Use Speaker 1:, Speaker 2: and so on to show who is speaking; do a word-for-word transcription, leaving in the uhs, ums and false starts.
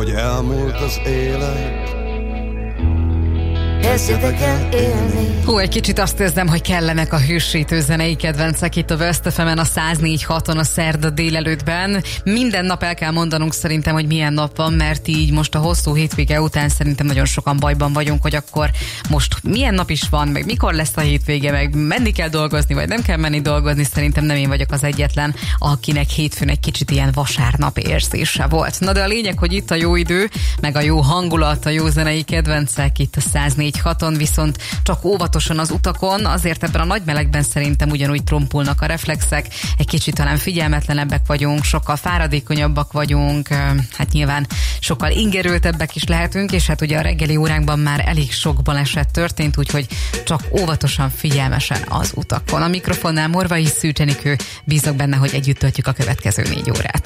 Speaker 1: hogy elmúlt az élet.
Speaker 2: Kezdjetek el élni.
Speaker 3: Hú, egy kicsit azt érzem, hogy kellenek a hősítő zenei kedvencek itt a West ef emen, a száz négy haton a szerda délelőttben. Minden nap el kell mondanunk szerintem, hogy milyen nap van, mert így most a hosszú hétvége után szerintem nagyon sokan bajban vagyunk, hogy akkor most milyen nap is van, meg mikor lesz a hétvége, meg menni kell dolgozni, vagy nem kell menni dolgozni. Szerintem nem én vagyok az egyetlen, akinek hétfőn egy kicsit ilyen vasárnap érzése volt. Na de a lényeg, hogy itt a jó idő, meg a jó hangulat, a jó zenei kedvencek itt a száz négy haton, viszont csak óvatosan az utakon, azért ebben a nagy melegben szerintem ugyanúgy trompulnak a reflexek, egy kicsit talán figyelmetlenebbek vagyunk, sokkal fáradékonyabbak vagyunk, hát nyilván sokkal ingerültebbek is lehetünk, és hát ugye a reggeli óránkban már elég sok baleset történt, úgyhogy csak óvatosan, figyelmesen az utakon. A mikrofonnál Morvai Szűcs Enikő, bízok benne, hogy együtt töltjük a következő négy órát.